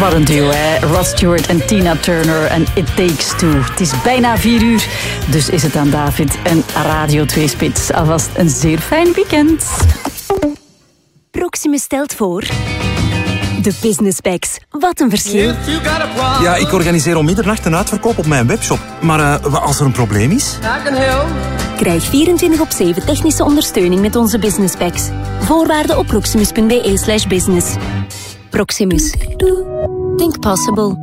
Wat een duo, hè? Rod Stewart en Tina Turner en It Takes Two. Het is bijna 4:00, dus is het aan David en Radio 2 Spits. Alvast een zeer fijn weekend. Proximus stelt voor... De Business Packs. Wat een verschil. Ja, ik organiseer om middernacht een uitverkoop op mijn webshop. Maar als er een probleem is? Krijg 24/7 technische ondersteuning met onze Business Packs. Voorwaarden op proximus.be/business. Proximus. Think possible.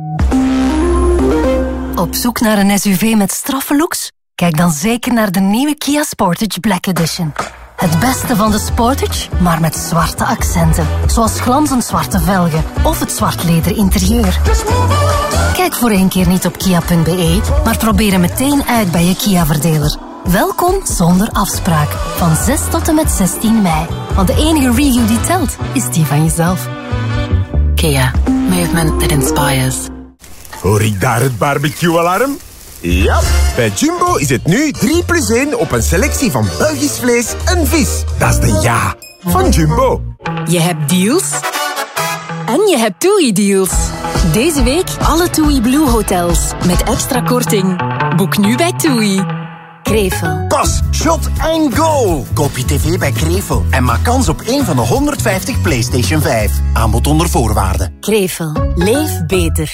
Op zoek naar een SUV met straffe looks? Kijk dan zeker naar de nieuwe Kia Sportage Black Edition. Het beste van de Sportage, maar met zwarte accenten. Zoals glanzend zwarte velgen of het zwart leder interieur. Kijk voor één keer niet op kia.be, maar probeer hem meteen uit bij je Kia-verdeler. Welkom zonder afspraak. Van 6 tot en met 16 mei. Want de enige review die telt, is die van jezelf. Kia. Movement that inspires. Hoor ik daar het barbecue-alarm? Ja, bij Jumbo is het nu 3+1 op een selectie van Belgisch vlees en vis. Dat is de ja van Jumbo. Je hebt deals en je hebt TUI-deals. Deze week alle TUI Blue Hotels met extra korting. Boek nu bij TUI. Krevel. Pas, shot en goal. Koop je tv bij Krevel en maak kans op één van de 150 PlayStation 5. Aanbod onder voorwaarden. Krevel. Leef beter.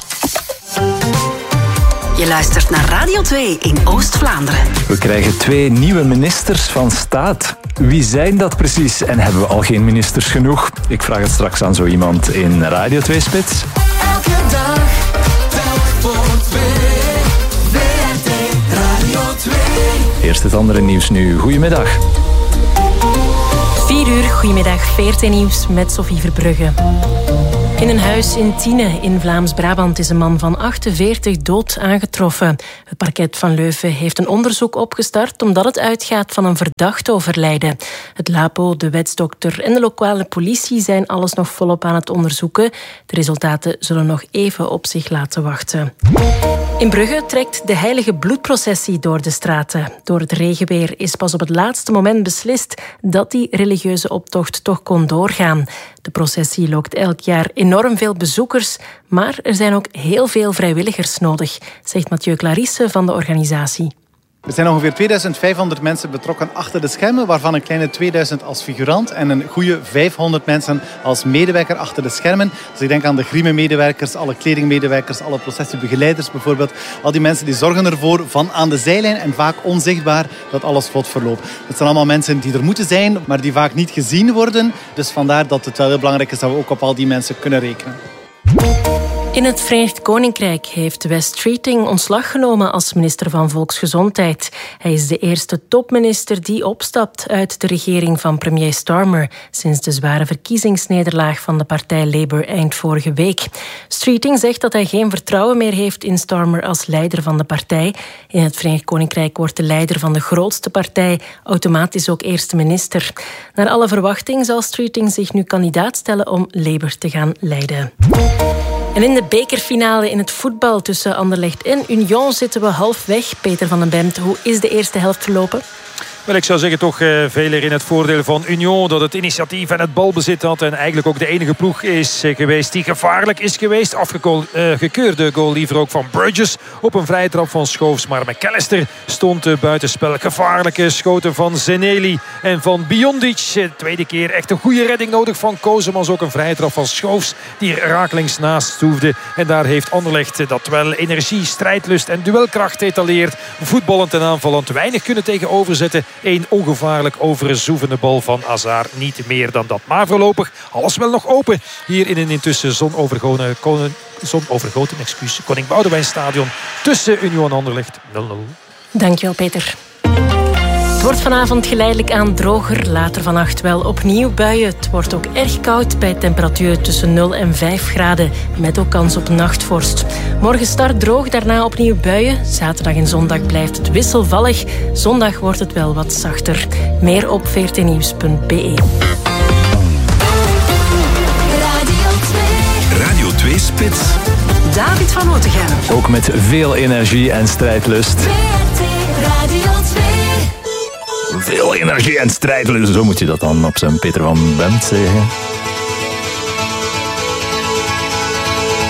Je luistert naar Radio 2 in Oost-Vlaanderen. We krijgen 2 nieuwe ministers van staat. Wie zijn dat precies en hebben we al geen ministers genoeg? Ik vraag het straks aan zo iemand in Radio 2 Spits. Elke dag, telk voor 2. WRT Radio 2. Eerst het andere nieuws nu. Goedemiddag. 4:00, goedemiddag, VRT Nieuws met Sophie Verbrugge. In een huis in Tiene in Vlaams-Brabant is een man van 48 dood aangetroffen. Het parket van Leuven heeft een onderzoek opgestart omdat het uitgaat van een verdacht overlijden. Het LAPO, de wetsdokter en de lokale politie zijn alles nog volop aan het onderzoeken. De resultaten zullen nog even op zich laten wachten. In Brugge trekt de heilige bloedprocessie door de straten. Door het regenweer is pas op het laatste moment beslist dat die religieuze optocht toch kon doorgaan. De processie lokt elk jaar enorm veel bezoekers, maar er zijn ook heel veel vrijwilligers nodig, zegt Mathieu Clarisse van de organisatie. Er zijn ongeveer 2500 mensen betrokken achter de schermen, waarvan een kleine 2000 als figurant en een goede 500 mensen als medewerker achter de schermen. Dus ik denk aan de griemenmedewerkers, alle kledingmedewerkers, alle processiebegeleiders bijvoorbeeld. Al die mensen die zorgen ervoor van aan de zijlijn en vaak onzichtbaar dat alles vlot verloopt. Het zijn allemaal mensen die er moeten zijn, maar die vaak niet gezien worden. Dus vandaar dat het wel heel belangrijk is dat we ook op al die mensen kunnen rekenen. In het Verenigd Koninkrijk heeft Wes Streeting ontslag genomen als minister van Volksgezondheid. Hij is de eerste topminister die opstapt uit de regering van premier Starmer sinds de zware verkiezingsnederlaag van de partij Labour eind vorige week. Streeting zegt dat hij geen vertrouwen meer heeft in Starmer als leider van de partij. In het Verenigd Koninkrijk wordt de leider van de grootste partij automatisch ook eerste minister. Naar alle verwachting zal Streeting zich nu kandidaat stellen om Labour te gaan leiden. En in de bekerfinale in het voetbal tussen Anderlecht en Union zitten we halfweg. Peter van den Bemt, hoe is de eerste helft verlopen? Wel, ik zou zeggen toch veel in het voordeel van Union. Dat het initiatief en het balbezit had. En eigenlijk ook de enige ploeg is geweest die gevaarlijk is geweest. Afgekeurde goal liever ook van Burgess op een vrije trap van Schoofs. Maar McAllister stond buitenspel. Gevaarlijke schoten van Zeneli en van Biondic. Tweede keer echt een goede redding nodig van Kozemans. Ook een vrije trap van Schoofs die rakelings naast stoefde. En daar heeft Anderlecht dat wel energie, strijdlust en duelkracht etaleert. Voetballend en aanvallend weinig kunnen tegenover zetten. Een ongevaarlijk overzoevende bal van Hazard. Niet meer dan dat. Maar voorlopig alles wel nog open. Hier in een intussen zonovergoten Koning Boudewijnstadion tussen Union en Anderlecht 0-0. Dankjewel, Peter. Het wordt vanavond geleidelijk aan droger. Later vannacht wel opnieuw buien. Het wordt ook erg koud bij temperatuur tussen 0 en 5 graden. Met ook kans op nachtvorst. Morgen start droog, daarna opnieuw buien. Zaterdag en zondag blijft het wisselvallig. Zondag wordt het wel wat zachter. Meer op vrtnieuws.be. Radio 2 Spits. David van Otegem. Ook met veel energie en strijdlust. Radio 2. Veel energie en strijdlust. Zo moet je dat dan op zijn Peter van Bemt zeggen.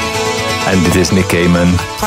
En dit is Nick Cayman.